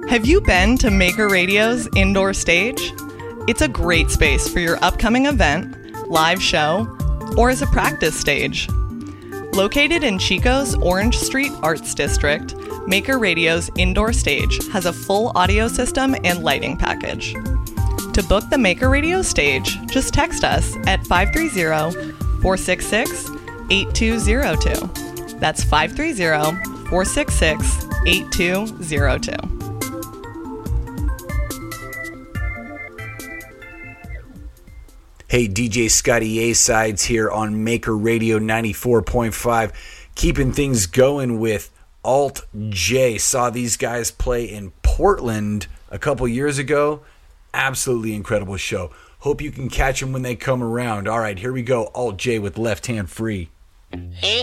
Have you been to Maker Radio's indoor stage? It's a great space for your upcoming event, live show, or as a practice stage. Located in Chico's Orange Street Arts District, Maker Radio's indoor stage has a full audio system and lighting package. To book the Maker Radio stage, just text us at 530-466-8202. That's 530-466-8202. Hey, DJ Scotty A-Sides here on Maker Radio 94.5. Keeping things going with Alt J. Saw these guys play in Portland a couple years ago. Absolutely incredible show. Hope you can catch them when they come around. All right, here we go. Alt J with Left Hand Free.